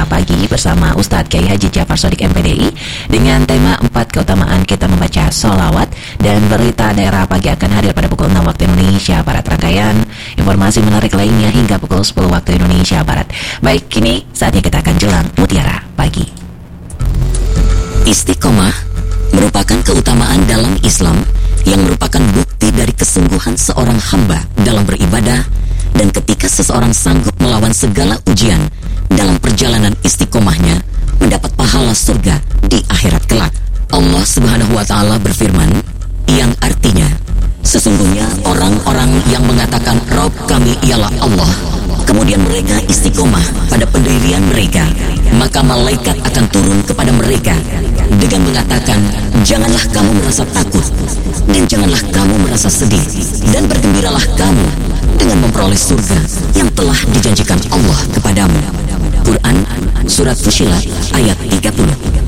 Pagi bersama Ustadz Kiai Haji Ja'far Shadiq MPDI dengan tema 4 keutamaan kita membaca sholawat, dan berita daerah pagi akan hadir pada pukul 6 waktu Indonesia Barat. Rangkaian informasi menarik lainnya hingga pukul 10 waktu Indonesia Barat. Baik, kini saatnya kita akan jelang Mutiara Pagi. Istiqomah merupakan keutamaan dalam Islam yang merupakan bukti dari kesungguhan seorang hamba dalam beribadah, dan ketika seseorang sanggup melawan segala ujian dalam perjalanan istiqomahnya, mendapat pahala surga di akhirat kelak. Allah Subhanahu wa Ta'ala berfirman, yang artinya, sesungguhnya orang-orang yang mengatakan Rabb kami ialah Allah, kemudian mereka istiqomah pada pendirian mereka, maka malaikat akan turun kepada mereka dengan mengatakan, janganlah kamu merasa takut dan janganlah kamu merasa sedih, dan bergembiralah kamu dengan memperoleh surga yang telah dijanjikan Allah kepadamu. Quran Surat Fussilat